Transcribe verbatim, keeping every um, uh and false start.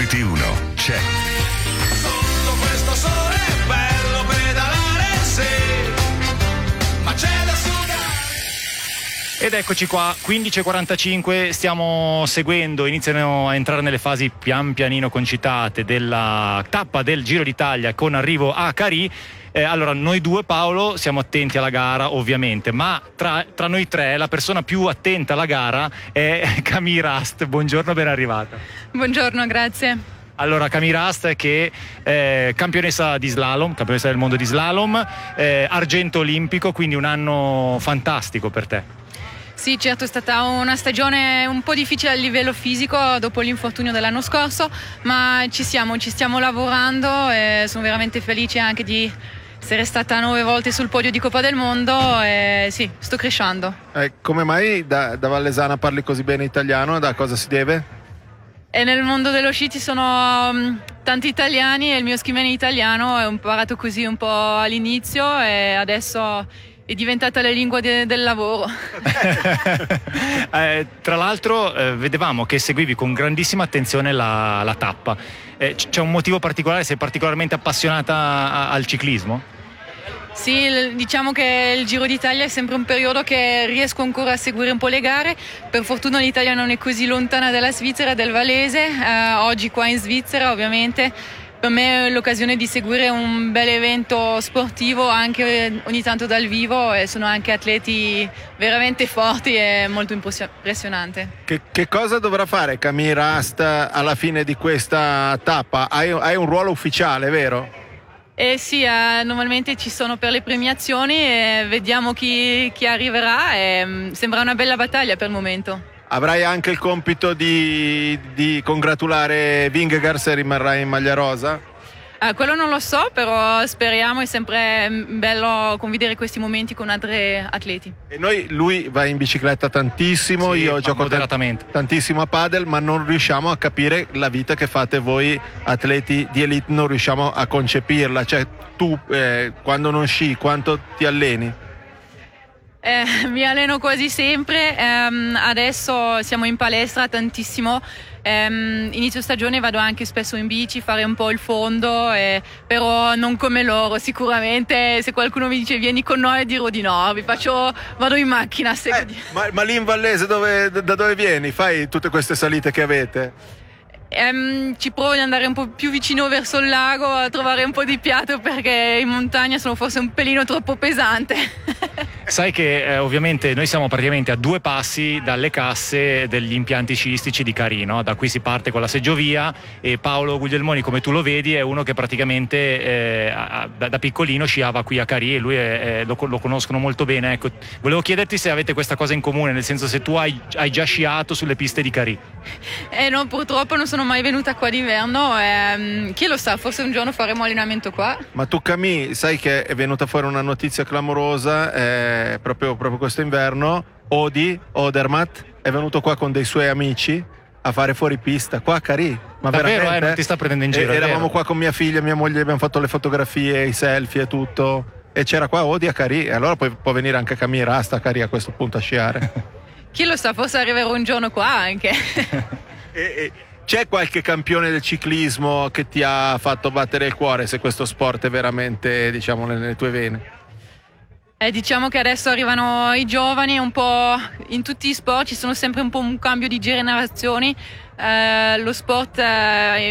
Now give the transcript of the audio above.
R T uno c'è. Sotto questo sole è bello pedalare, sì, ma c'è da sudare. Ed eccoci qua, quindici e quarantacinque, stiamo seguendo, iniziano a entrare nelle fasi pian pianino concitate della tappa del Giro d'Italia con arrivo a Carì. Eh, allora, noi due, Paolo, siamo attenti alla gara ovviamente, ma tra, tra noi tre la persona più attenta alla gara è Camille Rast. Buongiorno, ben arrivata. Buongiorno, grazie. Allora, Camille Rast che è campionessa di slalom, campionessa del mondo di slalom, eh, argento olimpico, quindi un anno fantastico per te. Sì, certo, è stata una stagione un po' difficile a livello fisico dopo l'infortunio dell'anno scorso, ma ci siamo, ci stiamo lavorando e sono veramente felice anche di essere stata nove volte sul podio di Coppa del Mondo e sì, sto crescendo. Eh, come mai da, da Vallesana parli così bene italiano? Da cosa si deve? E nel mondo dello sci ci sono um, tanti italiani e il mio skimming italiano ho imparato così un po' all'inizio e adesso è diventata la lingua de- del lavoro. eh, tra l'altro eh, vedevamo che seguivi con grandissima attenzione la, la tappa. Eh, c'è un motivo particolare? Sei particolarmente appassionata a- al ciclismo? Sì, diciamo che il Giro d'Italia è sempre un periodo che riesco ancora a seguire un po' le gare. Per fortuna l'Italia non è così lontana dalla Svizzera, del Vallese. Eh, oggi qua in Svizzera ovviamente per me è l'occasione di seguire un bel evento sportivo anche ogni tanto dal vivo e sono anche atleti veramente forti e molto impressionante. Che, che cosa dovrà fare Camille Rast alla fine di questa tappa? Hai, hai un ruolo ufficiale, vero? Eh sì, eh, normalmente ci sono per le premiazioni e vediamo chi, chi arriverà e um, sembra una bella battaglia per il momento. Avrai anche il compito di, di congratulare Vingegaard se rimarrà in maglia rosa? Eh, quello non lo so, però speriamo, è sempre bello condividere questi momenti con altri atleti. E noi, lui va in bicicletta tantissimo, Sì, io gioco moderatamente. t- tantissimo a padel, ma non riusciamo a capire la vita che fate voi atleti di elite, non riusciamo a concepirla. Cioè tu eh, quando non sci quanto ti alleni? Eh, mi alleno quasi sempre, ehm, adesso siamo in palestra tantissimo, ehm, inizio stagione vado anche spesso in bici, fare un po' il fondo, eh, però non come loro sicuramente. Se qualcuno mi dice vieni con noi dirò di no, vi faccio, vado in macchina. Eh, ma, ma lì in Vallese dove, da dove vieni? Fai tutte queste salite che avete? Ehm, ci provo ad andare un po' più vicino verso il lago a trovare un po' di piatto perché in montagna sono forse un pelino troppo pesante. Sai che eh, ovviamente noi siamo praticamente a due passi dalle casse degli impianti sciistici di Carì, no? Da qui si parte con la seggiovia e Paolo Guglielmoni, come tu lo vedi, è uno che praticamente eh, da, da piccolino sciava qui a Carì e lui è, è, lo, lo conoscono molto bene. Ecco, volevo chiederti se avete questa cosa in comune, nel senso se tu hai, hai già sciato sulle piste di Carì. Eh no, purtroppo non sono mai venuta qua d'inverno, ehm, chi lo sa, forse un giorno faremo allenamento qua. Ma tu Camille, sai che è venuta fuori una notizia clamorosa eh, proprio, proprio questo inverno. Odi, Odermatt è venuto qua con dei suoi amici a fare fuori pista qua a Carì. Ma davvero, veramente, eh, non ti sta prendendo in giro? E, eravamo vero. qua con mia figlia e mia moglie, abbiamo fatto le fotografie, i selfie e tutto, e c'era qua Odi a Carì, e allora poi può venire anche Camille Rast a Carì a questo punto a sciare. Chi lo sa, forse arriverò un giorno qua anche. e, e, c'è qualche campione del ciclismo che ti ha fatto battere il cuore, se questo sport è veramente, diciamo, nelle tue vene? Eh, diciamo che adesso arrivano i giovani, un po' in tutti gli sport ci sono sempre un po' un cambio di generazioni, eh, lo sport eh,